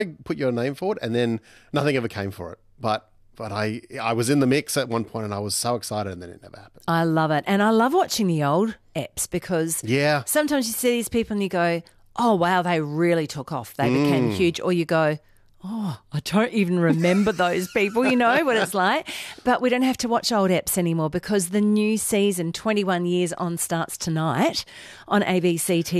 put your name forward, and then nothing ever came for it. But I was in the mix at one point and I was so excited, and then it never happened. I love it. And I love watching the old eps because sometimes you see these people and you go, oh, wow, they really took off. They became huge. Or you go, oh, I don't even remember those people, you know what it's like. But we don't have to watch old eps anymore because the new season, 21 Years On, starts tonight on ABC TV.